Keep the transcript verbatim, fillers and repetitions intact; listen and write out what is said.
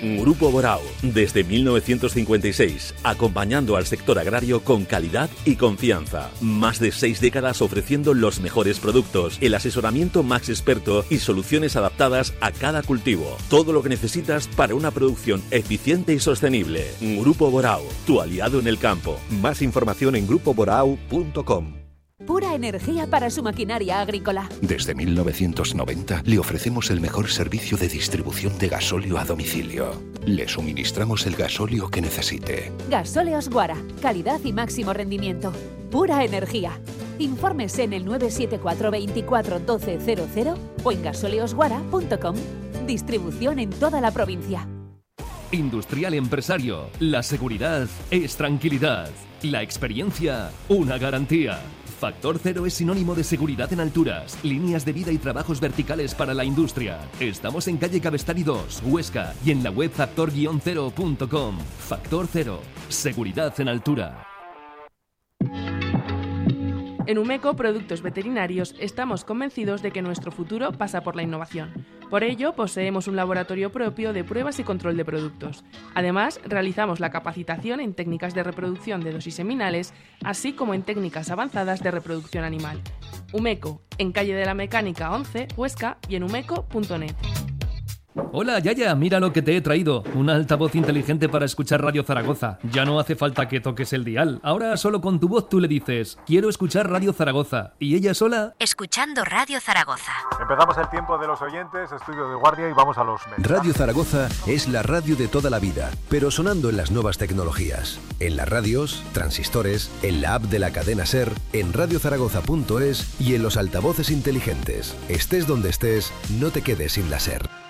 Grupo Borao, desde mil novecientos cincuenta y seis, acompañando al sector agrario con calidad y confianza. Más de seis décadas ofreciendo los mejores productos, el asesoramiento más experto y soluciones adaptadas a cada cultivo. Todo lo que necesitas para una producción eficiente y sostenible. Grupo Borao, tu aliado en el campo. Más información en grupo borao punto com. Pura energía para su maquinaria agrícola. Desde mil novecientos noventa le ofrecemos el mejor servicio de distribución de gasóleo a domicilio. Le suministramos el gasóleo que necesite. Gasóleos Guara, calidad y máximo rendimiento. Pura energía. Informes en el nueve siete cuatro veinticuatro doce cero cero o en gasóleos guara punto com. Distribución en toda la provincia. Industrial Empresario. La seguridad es tranquilidad. La experiencia, una garantía. Factor Cero es sinónimo de seguridad en alturas, líneas de vida y trabajos verticales para la industria. Estamos en calle Cabestany dos, Huesca, y en la web factor cero punto com. Factor Cero, seguridad en altura. En Umeco Productos Veterinarios estamos convencidos de que nuestro futuro pasa por la innovación. Por ello, poseemos un laboratorio propio de pruebas y control de productos. Además, realizamos la capacitación en técnicas de reproducción de dosis seminales, así como en técnicas avanzadas de reproducción animal. Umeco, en calle de la Mecánica once, Huesca, y en umeco punto net. Hola, Yaya, mira lo que te he traído. Un altavoz inteligente para escuchar Radio Zaragoza. Ya no hace falta que toques el dial. Ahora solo con tu voz tú le dices, quiero escuchar Radio Zaragoza. Y ella sola... Escuchando Radio Zaragoza. Empezamos el tiempo de los oyentes, estudio de guardia, y vamos a los mensajes. Radio Zaragoza es la radio de toda la vida, pero sonando en las nuevas tecnologías. En las radios, transistores, en la app de la cadena SER, en radio zaragoza punto es y en los altavoces inteligentes. Estés donde estés, no te quedes sin la SER.